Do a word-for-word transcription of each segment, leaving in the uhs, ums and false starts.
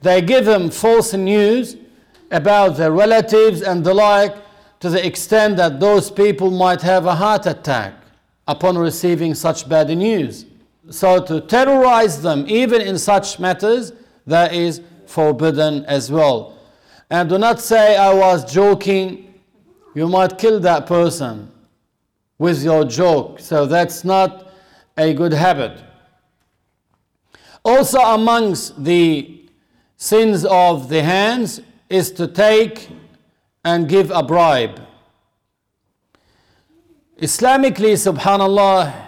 They give them false news about their relatives and the like, to the extent that those people might have a heart attack upon receiving such bad news. So to terrorize them even in such matters, that is forbidden as well. And do not say, I was joking. You might kill that person with your joke. So that's not a good habit. Also amongst the sins of the hands is to take and give a bribe. Islamically, subhanallah,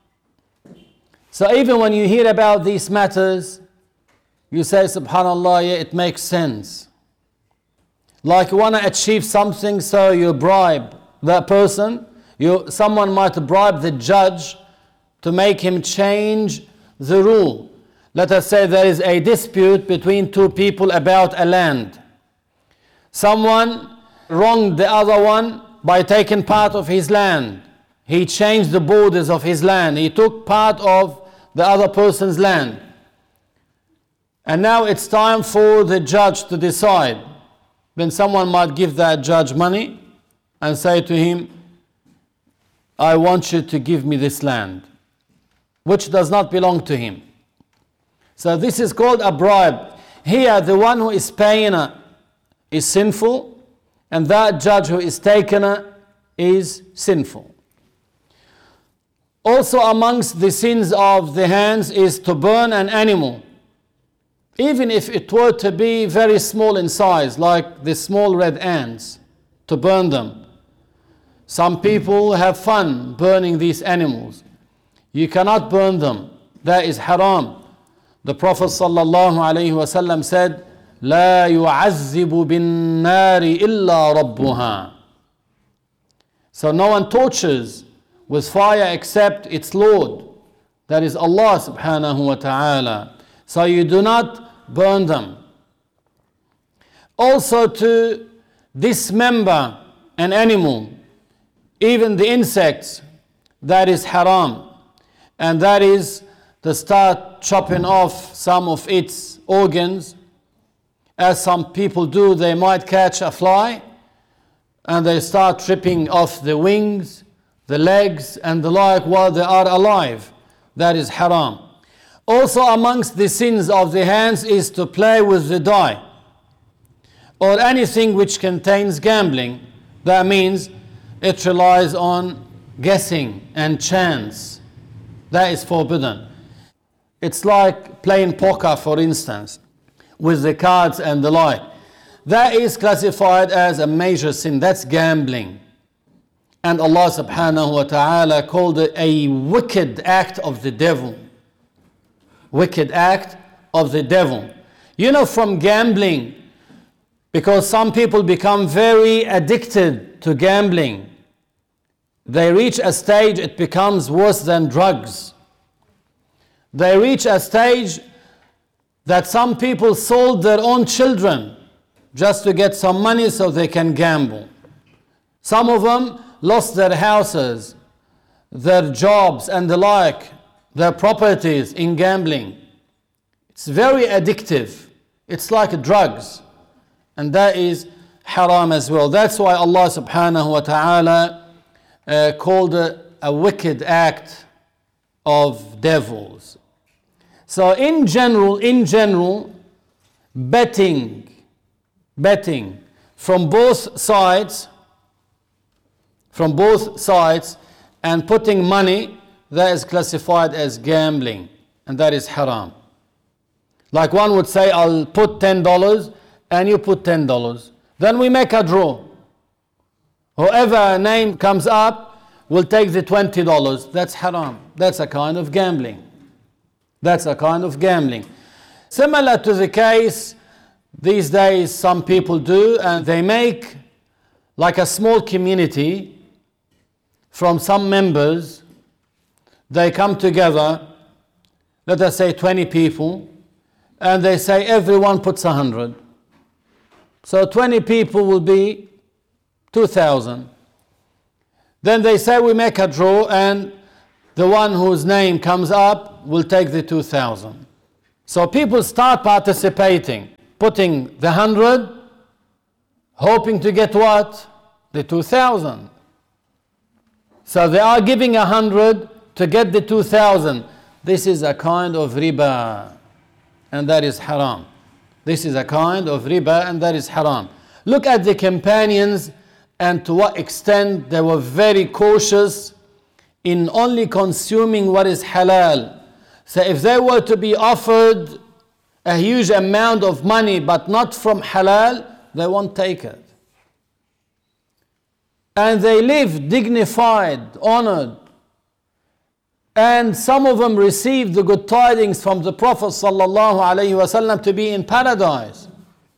so even when you hear about these matters, you say, subhanallah, yeah, it makes sense. Like you want to achieve something, so you bribe that person. You, someone might bribe the judge to make him change the rule. Let us say there is a dispute between two people about a land. Someone wronged the other one by taking part of his land. He changed the borders of his land. He took part of the other person's land. And now it's time for the judge to decide. Then someone might give that judge money and say to him, I want you to give me this land, which does not belong to him. So this is called a bribe. Here, the one who is paying it is sinful, and that judge who is taking it is sinful. Also amongst the sins of the hands is to burn an animal, even if it were to be very small in size, like the small red ants, to burn them. Some people have fun burning these animals. You cannot burn them. That is haram. The Prophet sallallahu alaihi wasallam said, لا يعذب بالنار إلا ربها. So no one tortures with fire except its Lord. That is Allah subhanahu wa ta'ala. So you do not burn them. Also to dismember an animal, even the insects, that is haram. And that is to start chopping off some of its organs. As some people do, they might catch a fly and they start tripping off the wings, the legs and the like while they are alive. That is haram. Also amongst the sins of the hands is to play with the die or anything which contains gambling. That means it relies on guessing and chance. That is forbidden. It's like playing poker, for instance, with the cards and the like. That is classified as a major sin. That's gambling. And Allah subhanahu wa ta'ala called it a wicked act of the devil. Wicked act of the devil. You know, from gambling, because some people become very addicted to gambling. They reach a stage it becomes worse than drugs. They reach a stage that some people sold their own children just to get some money so they can gamble. Some of them lost their houses, their jobs and the like, their properties in gambling. It's very addictive. It's like drugs. And that is haram as well. That's why Allah subhanahu wa ta'ala uh, called it a wicked act of devils. So in general, in general, betting, betting from both sides, from both sides, and putting money, that is classified as gambling, and that is haram. Like one would say, I'll put ten dollars, and you put ten dollars. Then we make a draw. Whoever name comes up will take the twenty dollars. That's haram. That's a kind of gambling. That's a kind of gambling. Similar to the case these days some people do, and they make like a small community from some members. They come together, let us say twenty people, and they say everyone puts a hundred. So twenty people will be two thousand. Then they say we make a draw, and the one whose name comes up will take the two thousand. So people start participating. putting the hundred, hoping to get what? The two thousand. So they are giving a hundred to get the two thousand. This is a kind of riba, and that is haram. This is a kind of riba, and that is haram. Look at the companions and to what extent they were very cautious in only consuming what is halal. So if they were to be offered a huge amount of money but not from halal, they won't take it. And they live dignified, honored. And some of them received the good tidings from the Prophet sallallahu alaihi wasallam to be in paradise.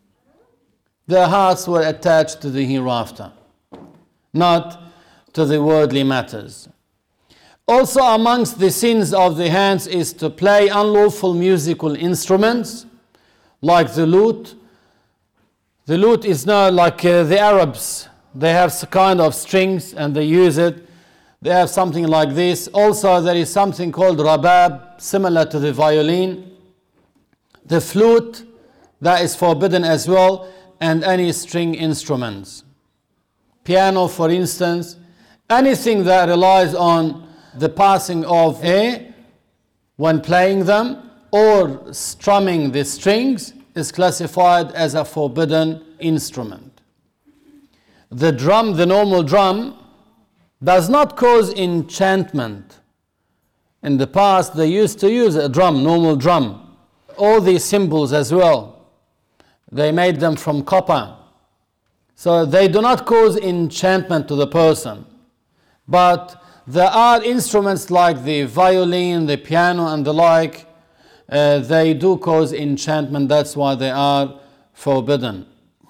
Their hearts were attached to the hereafter, not to the worldly matters. Also amongst the sins of the hands is to play unlawful musical instruments like the lute. The lute is now like uh, the Arabs. They have some kind of strings and they use it. They have something like this. Also there is something called rabab, similar to the violin. The flute, that is forbidden as well, and any string instruments. Piano, for instance, anything that relies on the passing of air when playing them or strumming the strings is classified as a forbidden instrument. The drum, the normal drum, does not cause enchantment. In the past they used to use a drum, normal drum. All these cymbals as well, they made them from copper. So they do not cause enchantment to the person. But there are instruments like the violin, the piano and the like, uh, they do cause enchantment, that's why they are forbidden.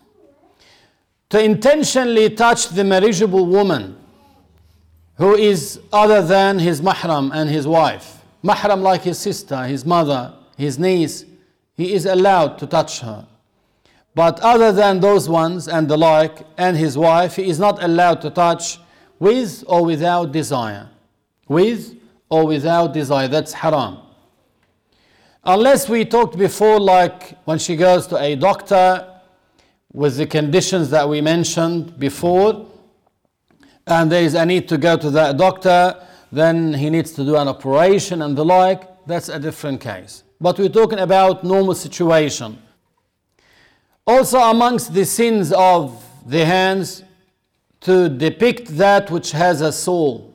To intentionally touch the marriageable woman who is other than his mahram and his wife. Mahram like his sister, his mother, his niece, he is allowed to touch her. But other than those ones and the like, and his wife, he is not allowed to touch with or without desire. With or without desire, that's haram. Unless we talked before, like when she goes to a doctor with the conditions that we mentioned before, and there is a need to go to that doctor, then he needs to do an operation and the like, that's a different case. But we're talking about normal situation. Also amongst the sins of the hands, to depict that which has a soul.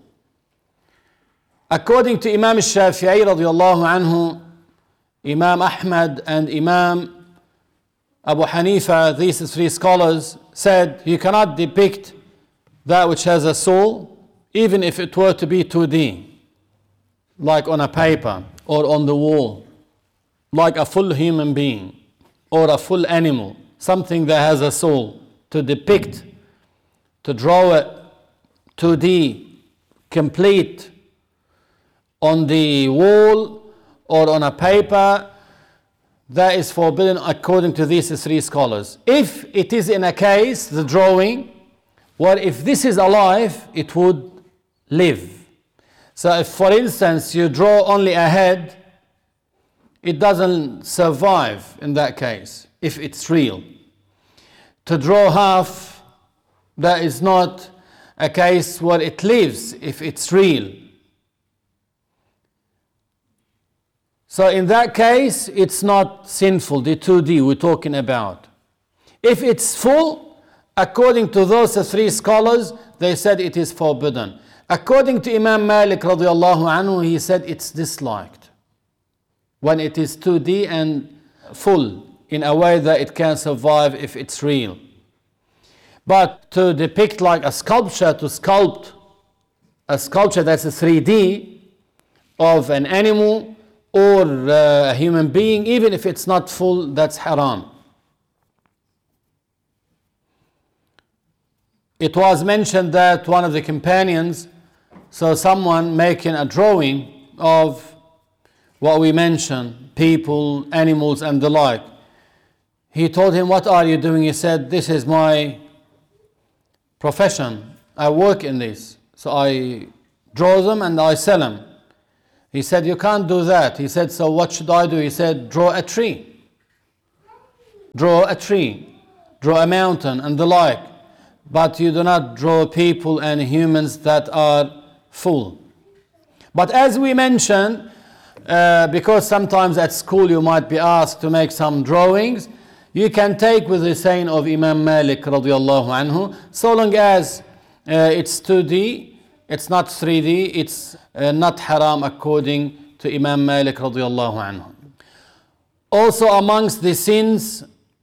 According to Imam Shafi'i radiallahu anhu, Imam Ahmad and Imam Abu Hanifa, these three scholars, said you cannot depict that which has a soul, even if it were to be two D, like on a paper or on the wall, like a full human being or a full animal, something that has a soul. To depict, to draw it two D, complete, on the wall or on a paper, that is forbidden according to these three scholars. If it is in a case, the drawing, where if this is alive, it would live. So if, for instance, you draw only a head, it doesn't survive in that case, if it's real. To draw half, that is not a case where it lives, if it's real. So in that case, it's not sinful, the two D we're talking about. If it's full, according to those three scholars, they said it is forbidden. According to Imam Malik radiallahu anhu, he said it's disliked when it is two D and full in a way that it can survive if it's real. But to depict like a sculpture, to sculpt a sculpture that's a three D of an animal or uh, a human being, even if it's not full, that's haram. It was mentioned that one of the companions saw someone making a drawing of what we mentioned, people, animals and the like. He told him, "What are you doing?" He said, "This is my profession. I work in this. So I draw them and I sell them." He said, "You can't do that." He said, "So what should I do?" He said, "Draw a tree." draw a tree, draw a mountain and the like, but you do not draw people and humans that are full. But as we mentioned, uh, because sometimes at school you might be asked to make some drawings, you can take with the saying of Imam Malik radiallahu anhu, so long as uh, it's two D, it's not three D, it's uh, not haram according to Imam Malik radiallahu anhu. Also amongst the sins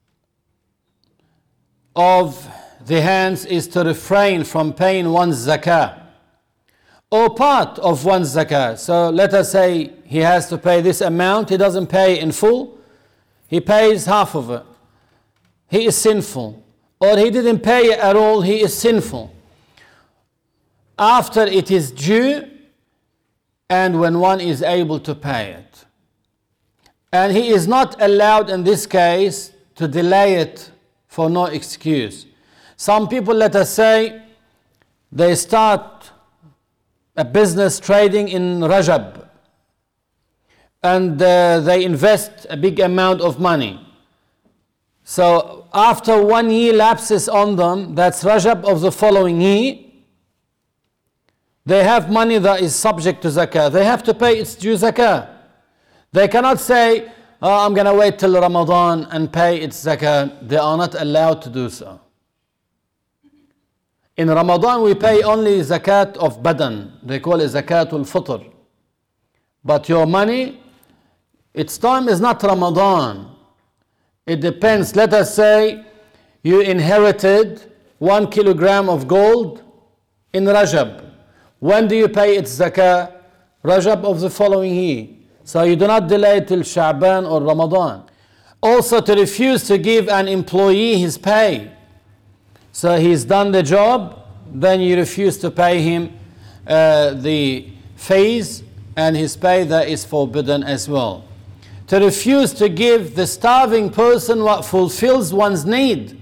of the hands is to refrain from paying one's zakah or part of one's zakah. So let us say he has to pay this amount, he doesn't pay in full, he pays half of it. He is sinful. Or he didn't pay it at all, he is sinful. After it is due and when one is able to pay it. And he is not allowed in this case to delay it for no excuse. Some people, let us say, they start a business trading in Rajab and uh, they invest a big amount of money. So after one year lapses on them, that's Rajab of the following year, they have money that is subject to zakah. They have to pay its due zakah. They cannot say, oh, I'm going to wait till Ramadan and pay its zakah. They are not allowed to do so. In Ramadan we pay only zakat of badan. They call it zakatul fitr. But your money, its time is not Ramadan. It depends. Let us say you inherited one kilogram of gold in Rajab. When do you pay its zakah? Rajab of the following year. So you do not delay till Sha'ban or Ramadan. Also to refuse to give an employee his pay. So he's done the job, then you refuse to pay him uh, the fees and his pay, that is forbidden as well. To refuse to give the starving person what fulfills one's need.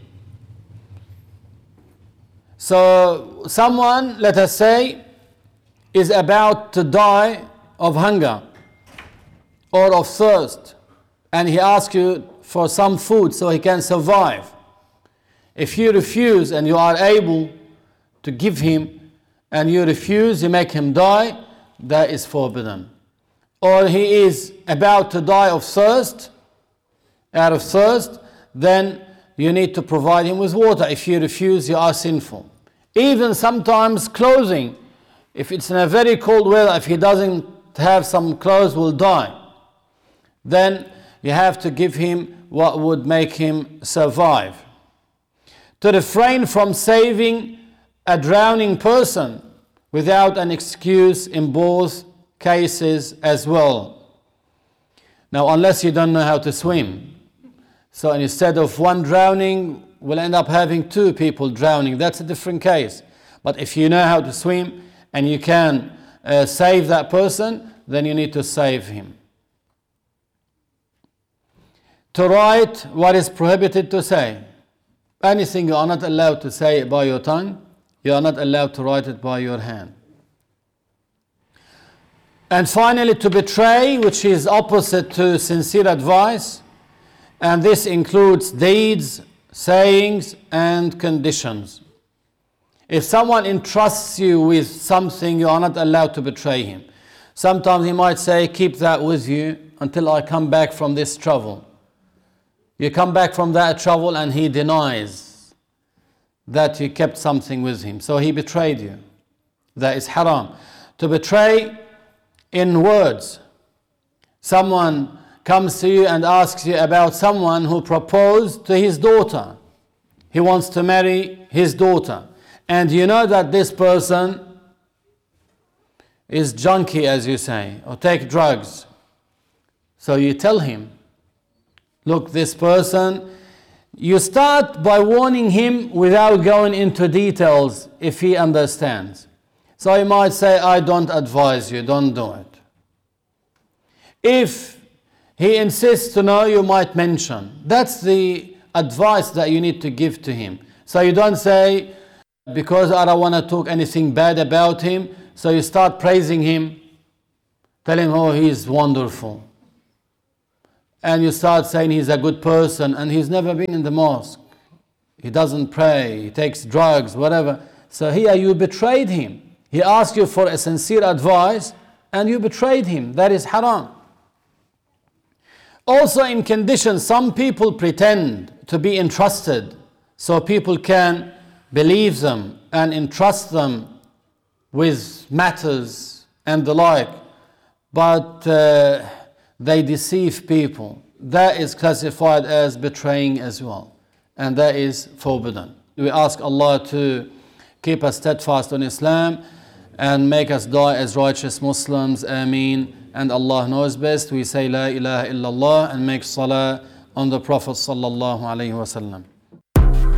So someone, let us say, is about to die of hunger or of thirst, and he asks you for some food so he can survive. If you refuse and you are able to give him and you refuse, you make him die, that is forbidden. Or he is about to die of thirst, out of thirst, then you need to provide him with water. If you refuse, you are sinful. Even sometimes clothing. If it's in a very cold weather, if he doesn't have some clothes, will die. Then you have to give him what would make him survive. To refrain from saving a drowning person without an excuse in both cases as well. Now, unless you don't know how to swim. So instead of one drowning, we'll end up having two people drowning. That's a different case. But if you know how to swim and you can uh, save that person, then you need to save him. To write what is prohibited to say. Anything you are not allowed to say by your tongue, you are not allowed to write it by your hand. And finally, to betray, which is opposite to sincere advice, and this includes deeds, sayings, and conditions. If someone entrusts you with something, you are not allowed to betray him. Sometimes he might say, keep that with you until I come back from this travel. You come back from that travel and he denies that you kept something with him. So he betrayed you. That is haram. To betray in words. Someone comes to you and asks you about someone who proposed to his daughter. He wants to marry his daughter. And you know that this person is junkie, as you say, or take drugs. So you tell him, look, this person, you start by warning him without going into details if he understands. So he might say, I don't advise you, don't do it. If he insists to know, you might mention. That's the advice that you need to give to him. So you don't say, because I don't want to talk anything bad about him, so you start praising him, telling him, oh, he's wonderful. and you start saying he's a good person and he's never been in the mosque, he doesn't pray, he takes drugs, whatever. So here you betrayed him. He asked you for a sincere advice and you betrayed him. That is haram. Also in conditions, some people pretend to be entrusted so people can believe them and entrust them with matters and the like, but uh, they deceive people. That is classified as betraying as well, and that is forbidden. We ask Allah to keep us steadfast on Islam and make us die as righteous Muslims. Ameen. And Allah knows best. We say La ilaha illallah and make salah on the Prophet sallallahu alaihi wasallam.